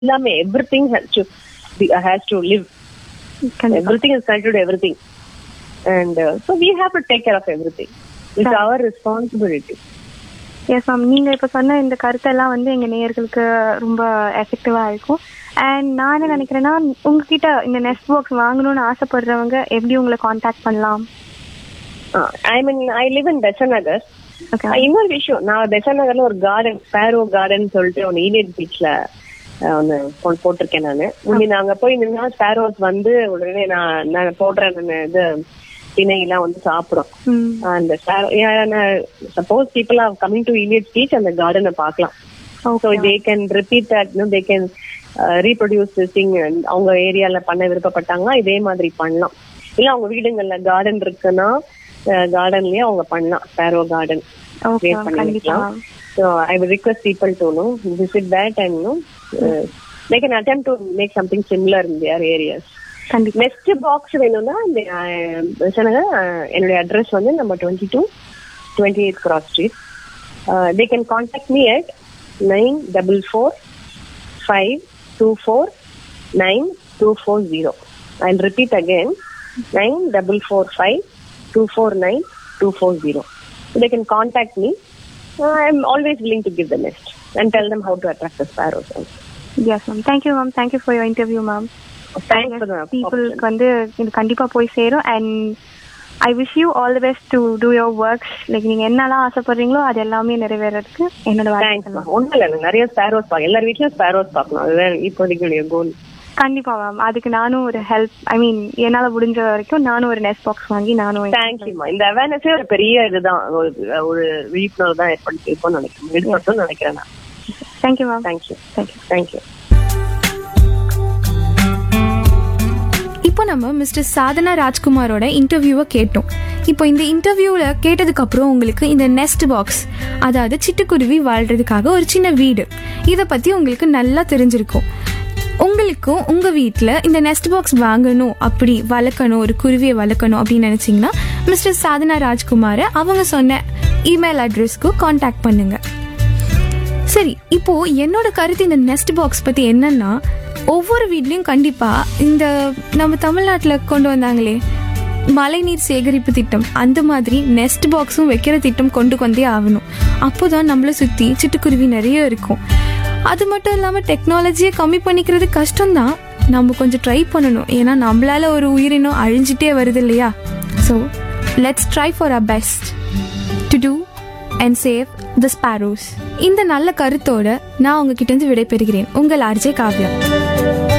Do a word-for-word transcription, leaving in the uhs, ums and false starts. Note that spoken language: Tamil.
எல்லாமே everything has to be, has to live. Everything is connected to everything. And uh, so we have to take care of everything. It's our responsibility. Yes ma'am, நீங்கள் இப்போ சொன்ன இந்த கருத்தெல்லாம் வந்து எங்கள் நேயர்களுக்கு ரொம்ப எஃபெக்டிவாக இருக்கும். அண்ட் நான் என்ன நினைக்கிறேன்னா, உங்ககிட்ட இந்த நெஸ்ட் பாக்ஸ் வாங்கணும்னு ஆசைப்படுறவங்க எப்படி உங்களை காண்டாக்ட் பண்ணலாம்? ஐ மீன் ஐ லிவ் இன் பெசநகர். இன்னொரு விஷயம், நான் பெசநகர்ல ஒரு கார்டன், ஸ்பேரோ கார்டன் சொல்லிட்டு ஒன்று ஈலியட் பீச்ல ஒன்று போட்டிருக்கேன். நான் முன்னாடி நாங்க போய் நின்னா ஸ்பேரோஸ் வந்து உடனே நான் நான் போடுறேன் இது திணையெல்லாம் வந்து சாப்பிடும். அந்த suppose people are coming to ஈலியட் beach அந்த கார்டனை பார்க்கலாம். So they can repeat that, they can reproduce this thing. அவங்க ஏரியால பண்ண விருப்பப்பட்டாங்கன்னா இதே மாதிரி பண்ணலாம். இல்ல அவங்க வீடுங்கள்ல கார்டன் இருக்குன்னா கார்டன்லயே அவங்க பண்ணலாம். ஸ்பேரோ கார்டன் கிரியேட் பண்ணிக்கலாம். So I would request people to know visit that and know uh, they can attempt to make something similar in their areas. Next box வேணும்னா சொன்னாங்க என்னுடைய அட்ரஸ் வந்து number twenty two twenty eight cross street. they can contact me at nine double four five two four nine two four zero. I'll repeat again, nine double four five two four nine two four zero. So they can contact me. Uh, I'm always willing to give the list and tell them how to attract the sparrows. Yes ma'am, thank you ma'am, thank you for your interview ma'am. Thanks for the people வந்து இது கண்டிப்பா போய் சேரும். and I wish you all the best to do your works. like நீங்க என்னலாம் ஆசைப்படுறீங்களோ அது எல்லாமே நிறைவேறதுக்கு என்னோட வாழ்த்துக்கள். ஒன்றும் இல்லை, நிறைய ஸ்பேரோஸ் பார்க்கலாம், எல்லார் வீட்லயும் ஸ்பேரோஸ் பார்க்கலாம். அதுதான் இப்போதைக்கு கோல். கண்டிப்பா மேம், அதுக்கு நானும் ஒரு ஹெல்ப், ஐ மீன் என்னால முடிஞ்ச வரைக்கும் நானும் ஒரு நெஸ்ட் பாக்ஸ் வாங்கி நானும். தேங்க்யூமா. இந்த அவேர்னஸே ஒரு பெரிய இதுதான், ஒரு விழிப்புணர்வு தான் ஏற்படுத்தி இருக்கும்னு நினைக்கிறேன், ஏற்படுத்தும் நினைக்கிறேன் நான். Thank you ma'am. Thank you thank you thank you. இப்போ நம்ம மிஸ்டர் சாதனா ராஜ்குமாரோட இன்டர்வியூவை கேட்டோம். இப்போ இந்த இன்டர்வியூவில் கேட்டதுக்கு அப்புறம் உங்களுக்கு இந்த நெஸ்ட் பாக்ஸ், அதாவது சிட்டுக்குருவி வாழ்றதுக்காக ஒரு சின்ன வீடு, இதை பத்தி உங்களுக்கு நல்லா தெரிஞ்சிருக்கும். உங்களுக்கும் உங்க வீட்டில் இந்த நெஸ்ட் பாக்ஸ் வாங்கணும், அப்படி வளர்க்கணும், ஒரு குருவியை வளர்க்கணும் அப்படின்னு நினைச்சீங்கன்னா மிஸ்டர் சாதனா ராஜ்குமாரை அவங்க சொன்ன இமெயில் அட்ரஸ்க்கு கான்டாக்ட் பண்ணுங்க. சரி, இப்போ என்னோட கருத்து இந்த நெஸ்ட் பாக்ஸ் பத்தி என்னன்னா, ஒவ்வொரு வீட்லயும் கண்டிப்பா இந்த நம்ம தமிழ்நாட்டில் கொண்டு வந்தாங்களே மழைநீர் சேகரிப்பு திட்டம், அந்த மாதிரி நெஸ்ட் பாக்ஸும் வைக்கிற திட்டம் கொண்டு வந்தே ஆகணும். அப்போதான் நம்மளை சுத்தி சிட்டுக்குருவி நிறைய இருக்கும். அது மட்டும் இல்லாமல் டெக்னாலஜியை கம்மி பண்ணிக்கிறது கஷ்டம்தான், நம்ம கொஞ்சம் ட்ரை பண்ணணும். ஏன்னா நம்மளால ஒரு உயிரினம் அழிஞ்சிட்டே வருது இல்லையா? So let's try for our best to two and save the sparrows. இந்த நல்ல கருத்தோட நான் உங்ககிட்ட இருந்து விடைபெறுகிறேன். உங்கள் ஆர்ஜே காவ்யா.